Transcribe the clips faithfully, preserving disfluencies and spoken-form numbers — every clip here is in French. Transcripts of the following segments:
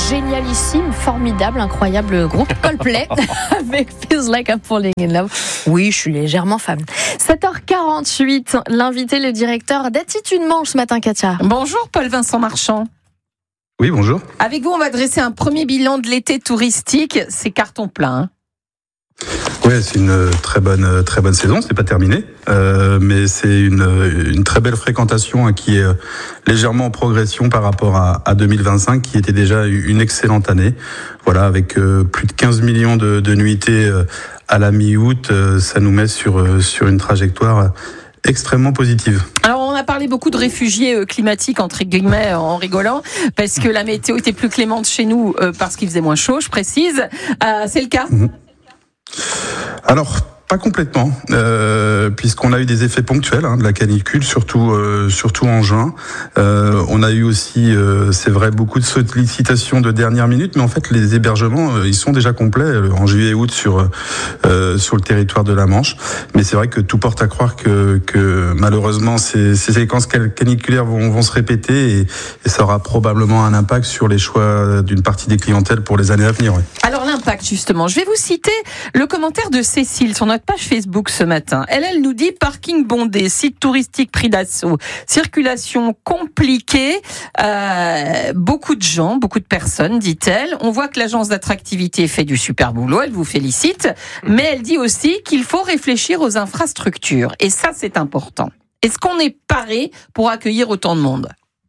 génialissime, formidable, incroyable groupe Coldplay avec Feels Like I'm Falling in Love. Oui, je suis légèrement fan. sept heures quarante-huit, l'invité, le directeur d'Attitude Manche ce matin, Katia. Bonjour Paul-Vincent Marchand. Oui, bonjour. Avec vous, on va dresser un premier bilan de l'été touristique. C'est carton plein. Hein. Oui, c'est une très bonne, très bonne saison. C'est pas terminé, euh, mais c'est une, une très belle fréquentation hein, qui est légèrement en progression par rapport à, à deux mille vingt-cinq, qui était déjà une excellente année. Voilà, avec euh, plus de quinze millions de, de nuitées euh, à la mi-août, euh, ça nous met sur euh, sur une trajectoire extrêmement positive. Alors on a parlé beaucoup de réfugiés climatiques entre guillemets en rigolant parce que la météo était plus clémente chez nous euh, parce qu'il faisait moins chaud, je précise. Euh, c'est le cas. Mmh. Alors, pas complètement, euh, puisqu'on a eu des effets ponctuels hein, de la canicule, surtout euh, surtout en juin. Euh, on a eu aussi, euh, c'est vrai, beaucoup de sollicitations de dernière minute, mais en fait, les hébergements, euh, ils sont déjà complets euh, en juillet et août sur euh, sur le territoire de la Manche. Mais c'est vrai que tout porte à croire que que malheureusement, ces, ces séquences caniculaires vont vont se répéter et, et ça aura probablement un impact sur les choix d'une partie des clientèles pour les années à venir. Oui. Alors l'impact justement, je vais vous citer le commentaire de Cécile sur notre page Facebook ce matin. Elle, elle nous dit parking bondé, site touristique pris d'assaut, circulation compliquée, euh, beaucoup de gens, beaucoup de personnes, dit-elle. On voit que l'agence d'attractivité fait du super boulot, elle vous félicite, mais elle dit aussi qu'il faut réfléchir aux infrastructures. Et ça, c'est important. Est-ce qu'on est paré pour accueillir autant de monde ?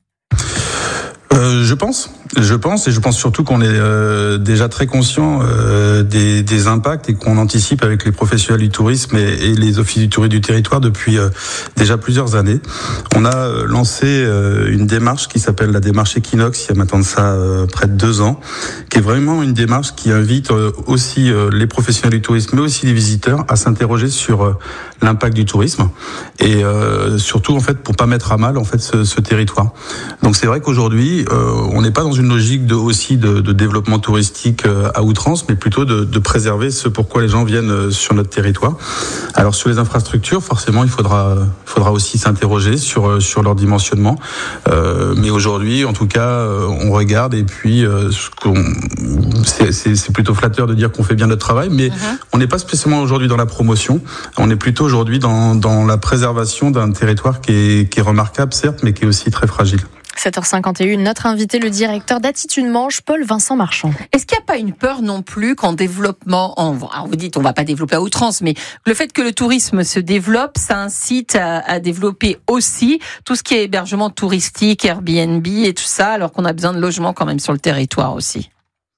Euh, je pense, je pense, et je pense surtout qu'on est euh, déjà très conscient euh, des, des impacts et qu'on anticipe avec les professionnels du tourisme et, et les offices du tourisme du territoire depuis euh, déjà plusieurs années. On a lancé euh, une démarche qui s'appelle la démarche Equinox, il y a maintenant de ça euh, près de deux ans, qui est vraiment une démarche qui invite euh, aussi euh, les professionnels du tourisme, mais aussi les visiteurs à s'interroger sur euh, l'impact du tourisme et euh, surtout en fait pour pas mettre à mal en fait ce, ce territoire. Donc c'est vrai qu'aujourd'hui Euh, on n'est pas dans une logique de, aussi de, de développement touristique euh, à outrance, mais plutôt de, de préserver ce pourquoi les gens viennent euh, sur notre territoire. Alors sur les infrastructures, forcément, il faudra, faudra aussi s'interroger sur, sur leur dimensionnement. Euh, mais aujourd'hui, en tout cas, euh, on regarde et puis euh, ce qu'on, c'est, c'est, c'est plutôt flatteur de dire qu'on fait bien notre travail, mais uh-huh. on n'est pas spécialement aujourd'hui dans la promotion. On est plutôt aujourd'hui dans, dans la préservation d'un territoire qui est, qui est remarquable, certes, mais qui est aussi très fragile. sept heures cinquante et une, notre invité, le directeur d'Attitude Manche, Paul-Vincent Marchand. Est-ce qu'il n'y a pas une peur non plus qu'en développement, en, alors vous dites on ne va pas développer à outrance, mais le fait que le tourisme se développe, ça incite à, à développer aussi tout ce qui est hébergement touristique, Airbnb et tout ça, alors qu'on a besoin de logements quand même sur le territoire aussi?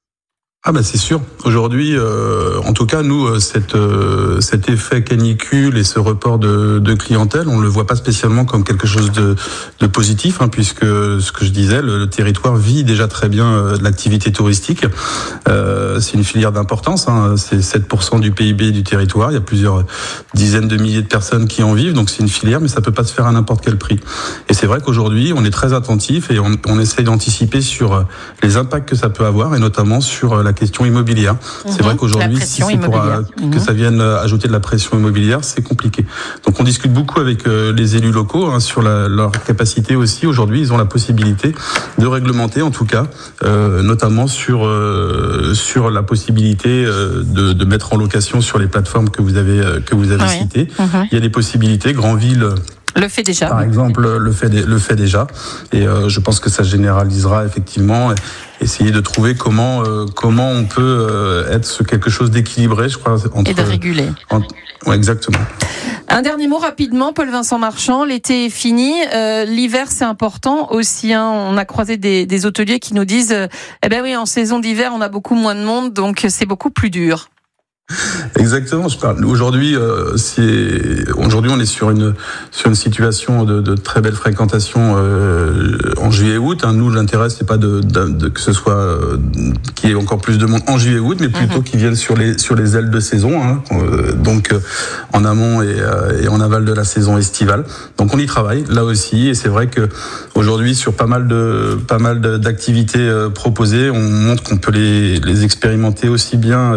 Ah bah c'est sûr. Aujourd'hui, euh, en tout cas, nous, cette, euh, cet effet canicule et ce report de, de clientèle, on le voit pas spécialement comme quelque chose de, de positif, hein, puisque ce que je disais, le, le territoire vit déjà très bien euh, de l'activité touristique. Euh, c'est une filière d'importance, hein, c'est sept pour cent du P I B du territoire. Il y a plusieurs dizaines de milliers de personnes qui en vivent, donc c'est une filière, mais ça peut pas se faire à n'importe quel prix. Et c'est vrai qu'aujourd'hui, on est très attentif et on, on essaie d'anticiper sur les impacts que ça peut avoir, et notamment sur la question immobilière. Mmh, c'est vrai qu'aujourd'hui, si c'est pour euh, mmh. que ça vienne ajouter de la pression immobilière, c'est compliqué. Donc on discute beaucoup avec euh, les élus locaux hein, sur la, leur capacité aussi. Aujourd'hui, ils ont la possibilité de réglementer, en tout cas, euh, notamment sur euh, sur la possibilité euh, de, de mettre en location sur les plateformes que vous avez euh, que vous avez oui. citées. Mmh. Il y a des possibilités. Grandville le fait déjà. Par exemple, le fait, le fait déjà. Et euh, je pense que ça généralisera effectivement. Essayer de trouver comment euh, comment on peut euh, être sur quelque chose d'équilibré, je crois. Entre, et de réguler. Entre, ouais, exactement. Un dernier mot rapidement, Paul-Vincent Marchand. L'été est fini, euh, l'hiver c'est important aussi. Hein, on a croisé des, des hôteliers qui nous disent, euh, eh ben oui, en saison d'hiver on a beaucoup moins de monde, donc c'est beaucoup plus dur. Exactement, je parle. Aujourd'hui, euh, c'est aujourd'hui on est sur une sur une situation de, de très belle fréquentation euh, en juillet-août. Hein. Nous, l'intérêt c'est pas de, de, de que ce soit euh, qu'il y ait encore plus de monde en juillet-août, mais plutôt mm-hmm. qu'ils viennent sur les sur les ailes de saison, hein. euh, donc euh, en amont et, euh, et en aval de la saison estivale. Donc on y travaille là aussi, et c'est vrai que aujourd'hui sur pas mal de pas mal d'activités euh, proposées, on montre qu'on peut les les expérimenter aussi bien. Euh,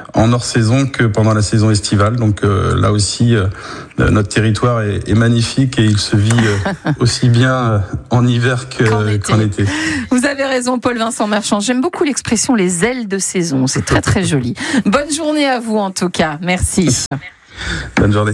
en hors saison que pendant la saison estivale. Donc euh, là aussi, euh, notre territoire est, est magnifique et il se vit euh, aussi bien euh, en hiver que, qu'en, été. qu'en été. Vous avez raison, Paul-Vincent Marchand. J'aime beaucoup l'expression les ailes de saison. C'est très très joli. Bonne journée à vous en tout cas. Merci. Bonne journée.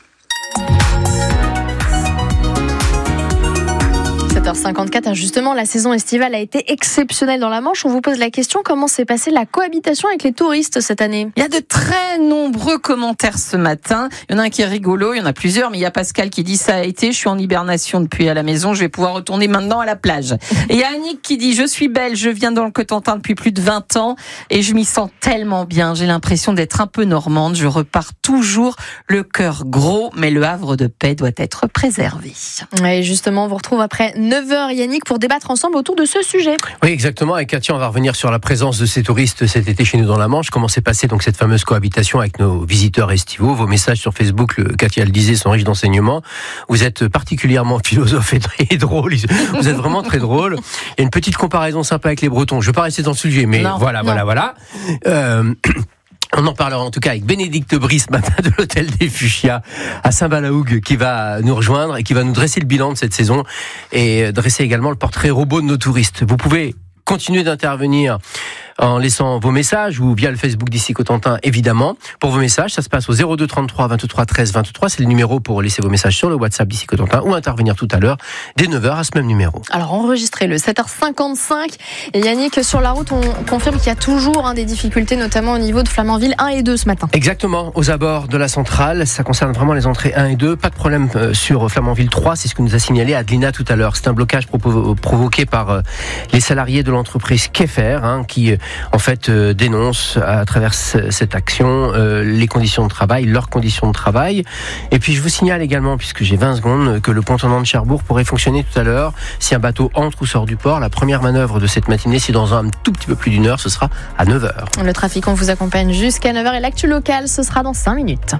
sept heures cinquante-quatre, justement, la saison estivale a été exceptionnelle dans la Manche. On vous pose la question, comment s'est passée la cohabitation avec les touristes cette année ? Il y a de très nombreux commentaires ce matin. Il y en a un qui est rigolo, il y en a plusieurs, mais il y a Pascal qui dit ça a été, je suis en hibernation depuis à la maison, je vais pouvoir retourner maintenant à la plage. Et il y a Annick qui dit, je suis belge, je viens dans le Cotentin depuis plus de vingt ans et je m'y sens tellement bien. J'ai l'impression d'être un peu normande, je repars toujours le cœur gros, mais le havre de paix doit être préservé. Et justement, on vous retrouve après neuf heures, Yannick, pour débattre ensemble autour de ce sujet. Oui, exactement. Et Katia, on va revenir sur la présence de ces touristes cet été chez nous dans la Manche. Comment s'est passée donc cette fameuse cohabitation avec nos visiteurs estivaux ? Vos messages sur Facebook, le, Katia le disait, sont riches d'enseignements. Vous êtes particulièrement philosophe et, et drôle. Vous êtes vraiment très drôle. Il y a une petite comparaison sympa avec les Bretons. Je ne vais pas rester dans le sujet, mais non, voilà, non. voilà, voilà, euh, On en parlera en tout cas avec Bénédicte Brie ce matin de l'hôtel des Fuchsias à Saint-Balaougue qui va nous rejoindre et qui va nous dresser le bilan de cette saison et dresser également le portrait robot de nos touristes. Vous pouvez continuer d'intervenir en laissant vos messages ou via le Facebook d'Ici Cotentin, évidemment. Pour vos messages, ça se passe au zéro deux trente-trois vingt-trois treize vingt-trois. C'est le numéro pour laisser vos messages sur le WhatsApp d'Ici Cotentin ou intervenir tout à l'heure dès neuf heures à ce même numéro. Alors enregistrez-le, sept heures cinquante-cinq. Et Yannick, sur la route, on confirme qu'il y a toujours hein, des difficultés, notamment au niveau de Flamanville un et deux ce matin. Exactement, aux abords de la centrale. Ça concerne vraiment les entrées un et deux. Pas de problème euh, sur Flamanville trois, c'est ce que nous a signalé Adelina tout à l'heure. C'est un blocage provo- provoqué par euh, les salariés de l'entreprise Keffer, hein, qui euh, en fait euh, dénonce à travers c- cette action euh, les conditions de travail, leurs conditions de travail. Et puis je vous signale également, puisque j'ai vingt secondes, que le pont tournant de Cherbourg pourrait fonctionner tout à l'heure si un bateau entre ou sort du port. La première manœuvre de cette matinée, c'est dans un tout petit peu plus d'une heure, ce sera à neuf heures. Le trafic, on vous accompagne jusqu'à neuf heures et l'actu locale, ce sera dans cinq minutes.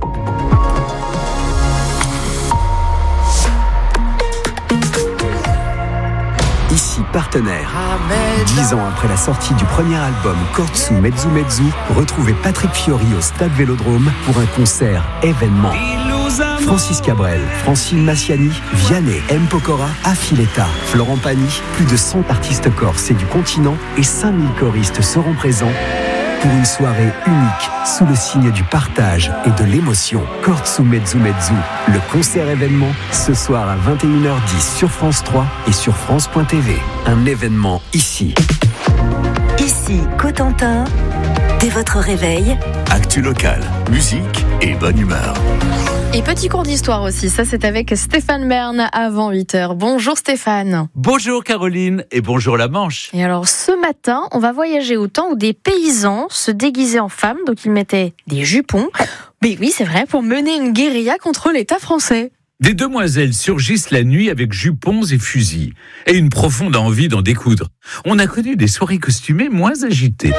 Ici Partenaire. Dix ans après la sortie du premier album Kortsu Mezzu Mezzu, retrouvez Patrick Fiori au Stade Vélodrome pour un concert événement. Francis Cabrel, Francine Massiani, Vianney, M. Pokora, Affiletta, Florent Pagny, plus de cent artistes corses et du continent et cinq mille choristes seront présents pour une soirée unique sous le signe du partage et de l'émotion. Kortsu Mezzu Mezzu, le concert événement, ce soir à vingt et une heures dix sur France trois et sur France point T V. Un événement ici. Ici, Cotentin, dès votre réveil. Actu locale, musique et bonne humeur. Et petit cours d'histoire aussi, ça c'est avec Stéphane Bern avant huit heures. Bonjour Stéphane. Bonjour Caroline et bonjour la Manche. Et alors ce matin, on va voyager au temps où des paysans se déguisaient en femmes, donc ils mettaient des jupons. Mais oui, c'est vrai, pour mener une guérilla contre l'État français. Des demoiselles surgissent la nuit avec jupons et fusils et une profonde envie d'en découdre. On a connu des soirées costumées moins agitées.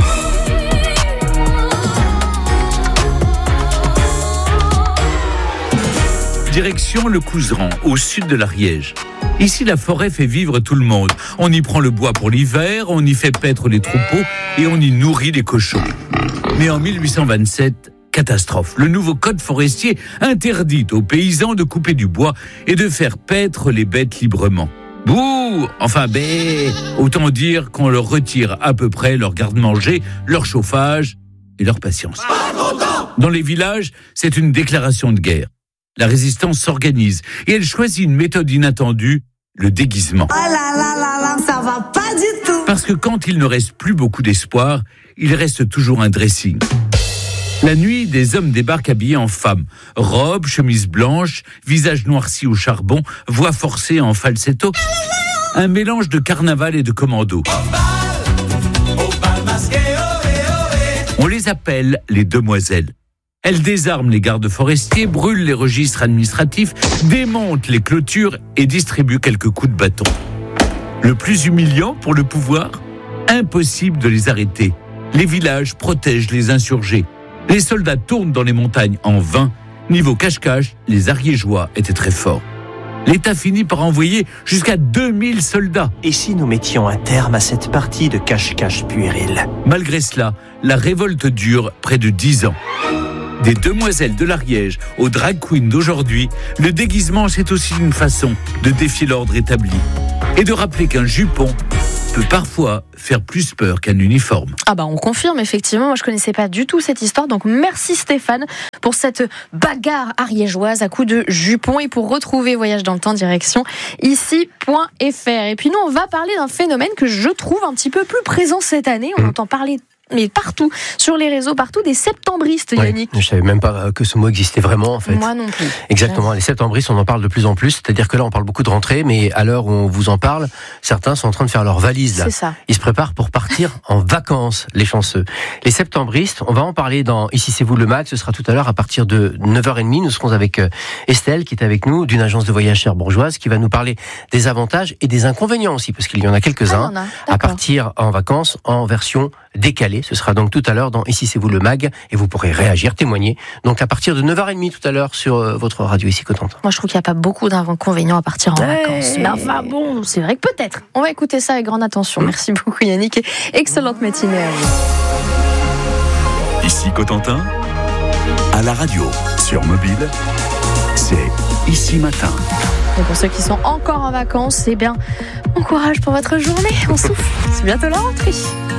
Direction le Couserans, au sud de l'Ariège. Ici, la forêt fait vivre tout le monde. On y prend le bois pour l'hiver, on y fait paître les troupeaux et on y nourrit les cochons. Mais en mille huit cent vingt-sept, catastrophe. Le nouveau code forestier interdit aux paysans de couper du bois et de faire paître les bêtes librement. Bouh! Enfin, bé! Autant dire qu'on leur retire à peu près leur garde-manger, leur chauffage et leur patience. Dans les villages, c'est une déclaration de guerre. La résistance s'organise et elle choisit une méthode inattendue, le déguisement. Oh là là là là, ça va pas du tout. Parce que quand il ne reste plus beaucoup d'espoir, il reste toujours un dressing. La nuit, des hommes débarquent habillés en femmes. Robes, chemises blanches, visage noirci au charbon, voix forcée en falsetto. Un mélange de carnaval et de commando. On les appelle les demoiselles. Elles désarment les gardes forestiers, brûlent les registres administratifs, démontent les clôtures et distribuent quelques coups de bâton. Le plus humiliant pour le pouvoir, impossible de les arrêter. Les villages protègent les insurgés. Les soldats tournent dans les montagnes en vain. Niveau cache-cache, les Ariégeois étaient très forts. L'État finit par envoyer jusqu'à deux mille soldats. Et si nous mettions un terme à cette partie de cache-cache puéril ? Malgré cela, la révolte dure près de dix ans. Des demoiselles de l'Ariège aux drag queens d'aujourd'hui, le déguisement, c'est aussi une façon de défier l'ordre établi et de rappeler qu'un jupon peut parfois faire plus peur qu'un uniforme. Ah bah on confirme effectivement, moi je connaissais pas du tout cette histoire, donc merci Stéphane pour cette bagarre ariégeoise à coups de jupons. Et pour retrouver Voyage dans le temps, direction ici point f r. Et puis nous on va parler d'un phénomène que je trouve un petit peu plus présent cette année, on mmh. entend parler mais partout, sur les réseaux, partout, des septembristes, Yannick. Oui, je savais même pas que ce mot existait vraiment, en fait. Moi non plus. Exactement, les septembristes, on en parle de plus en plus, c'est-à-dire que là, on parle beaucoup de rentrée, mais à l'heure où on vous en parle, certains sont en train de faire leurs valises, là. C'est ça. Ils se préparent pour partir en vacances, les chanceux. Les septembristes, on va en parler dans Ici c'est vous le mag, ce sera tout à l'heure à partir de neuf heures trente, nous serons avec Estelle, qui est avec nous, d'une agence de voyage cherbourgeoise, qui va nous parler des avantages et des inconvénients aussi, parce qu'il y en a quelques-uns, ah, a. à partir en vacances en version décalée. Ce sera donc tout à l'heure dans Ici c'est vous le mag, et vous pourrez réagir, témoigner. Donc à partir de neuf heures trente tout à l'heure sur euh, votre radio Ici Cotentin. Moi je trouve qu'il n'y a pas beaucoup d'inconvénients à partir en ouais. vacances. Mais enfin bon, c'est vrai que peut-être. On va écouter ça avec grande attention. Merci beaucoup Yannick et excellente matinée à vous. Ici Cotentin, à la radio, sur mobile, c'est Ici Matin. Et pour ceux qui sont encore en vacances, eh bien, bon courage pour votre journée. On souffle. C'est bientôt la rentrée.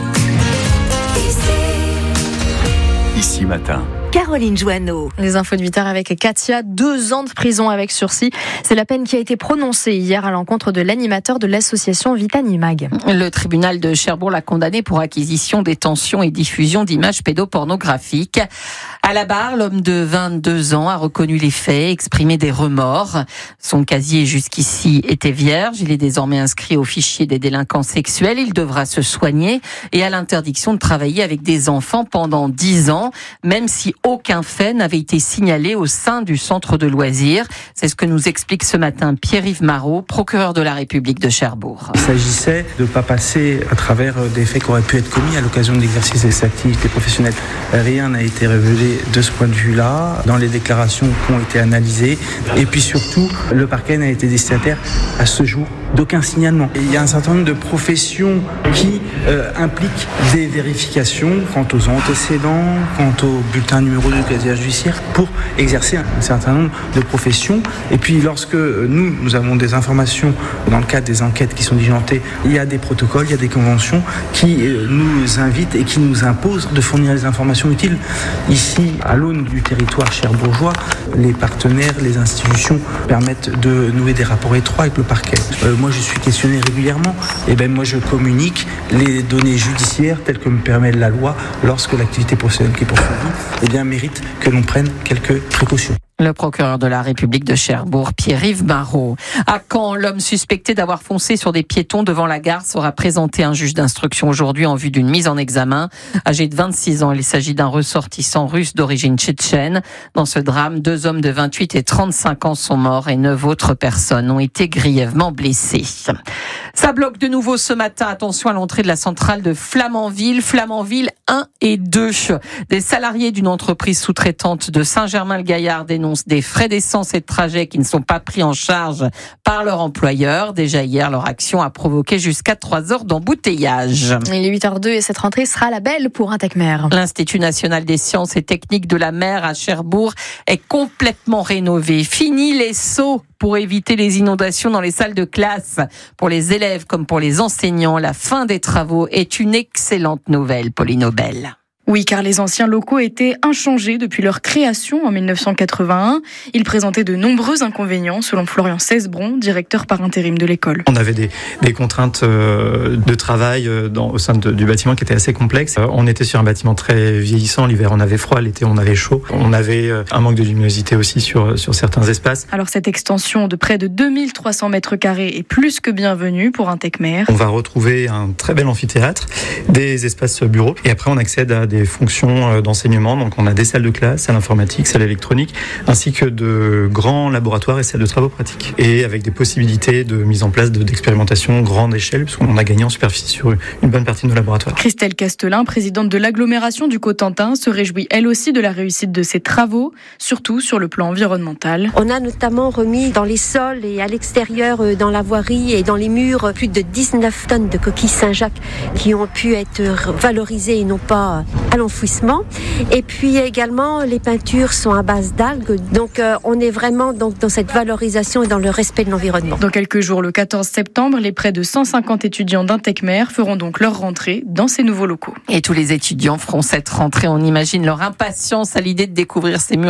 Ici Matin. Caroline Joanneau. Les infos de huit heures avec Katia, deux ans de prison avec sursis. C'est la peine qui a été prononcée hier à l'encontre de l'animateur de l'association Vitanimag. Le tribunal de Cherbourg l'a condamné pour acquisition, détention et diffusion d'images pédopornographiques. À la barre, l'homme de vingt-deux ans a reconnu les faits, exprimé des remords. Son casier jusqu'ici était vierge. Il est désormais inscrit au fichier des délinquants sexuels. Il devra se soigner et a l'interdiction de travailler avec des enfants pendant dix ans, même si aucun fait n'avait été signalé au sein du centre de loisirs. C'est ce que nous explique ce matin Pierre-Yves Marot, procureur de la République de Cherbourg. Il s'agissait de ne pas passer à travers des faits qui auraient pu être commis à l'occasion de l'exercice de ces activités professionnelles. Rien n'a été révélé de ce point de vue-là, dans les déclarations qui ont été analysées. Et puis surtout, le parquet n'a été destinataire à ce jour d'aucun signalement. Et il y a un certain nombre de professions qui euh, impliquent des vérifications quant aux antécédents, quant au bulletin numéro de casier judiciaire pour exercer un, un certain nombre de professions. Et puis lorsque nous, nous avons des informations dans le cadre des enquêtes qui sont diligentées, il y a des protocoles, il y a des conventions qui euh, nous invitent et qui nous imposent de fournir les informations utiles. Ici, à l'aune du territoire cherbourgeois, les partenaires, les institutions permettent de nouer des rapports étroits avec le parquet. Euh, moi, je suis questionné régulièrement. Et ben moi, je communique les données judiciaires telles que me permet la loi lorsque l'activité professionnelle qui est poursuivie, eh bien, mérite que l'on prenne quelques précautions. Le procureur de la République de Cherbourg, Pierre-Yves Marot. À Caen, l'homme suspecté d'avoir foncé sur des piétons devant la gare sera présenté à un juge d'instruction aujourd'hui en vue d'une mise en examen. Âgé de vingt-six ans, il s'agit d'un ressortissant russe d'origine tchétchène. Dans ce drame, deux hommes de vingt-huit et trente-cinq ans sont morts et neuf autres personnes ont été grièvement blessées. Ça bloque de nouveau ce matin. Attention à l'entrée de la centrale de Flamanville. Flamanville un et deux. Des salariés d'une entreprise sous-traitante de Saint-Germain-le-Gaillard dénoncent des frais d'essence et de trajet qui ne sont pas pris en charge par leur employeur. Déjà hier, leur action a provoqué jusqu'à trois heures d'embouteillage. Il est huit heures deux et cette rentrée sera la belle pour Intecmer. L'Institut national des sciences et techniques de la mer à Cherbourg est complètement rénové. Fini les seaux pour éviter les inondations dans les salles de classe. Pour les élèves comme pour les enseignants, la fin des travaux est une excellente nouvelle, Pauline Aubel. Oui, car les anciens locaux étaient inchangés depuis leur création en dix-neuf cent quatre-vingt-un. Ils présentaient de nombreux inconvénients, selon Florian Cesbron, directeur par intérim de l'école. On avait des, des contraintes de travail dans, au sein de, du bâtiment qui étaient assez complexes. On était sur un bâtiment très vieillissant. L'hiver, on avait froid. L'été, on avait chaud. On avait un manque de luminosité aussi sur, sur certains espaces. Alors, cette extension de près de deux mille trois cents mètres carrés est plus que bienvenue pour Intecmer. On va retrouver un très bel amphithéâtre, des espaces bureaux. Et après, on accède à des des fonctions d'enseignement. Donc on a des salles de classe, salle informatique, salle électronique, ainsi que de grands laboratoires et salles de travaux pratiques. Et avec des possibilités de mise en place de, d'expérimentation grande échelle, puisqu'on a gagné en superficie sur une bonne partie de nos laboratoires. Christelle Castelin, présidente de l'agglomération du Cotentin, se réjouit elle aussi de la réussite de ces travaux, surtout sur le plan environnemental. On a notamment remis dans les sols et à l'extérieur, dans la voirie et dans les murs, plus de dix-neuf tonnes de coquilles Saint-Jacques qui ont pu être valorisées et non pas à l'enfouissement. Et puis également, les peintures sont à base d'algues. Donc euh, on est vraiment donc, dans cette valorisation et dans le respect de l'environnement. Dans quelques jours, le quatorze septembre, les près de cent cinquante étudiants d'Intecmer feront donc leur rentrée dans ces nouveaux locaux. Et tous les étudiants feront cette rentrée. On imagine leur impatience à l'idée de découvrir ces murs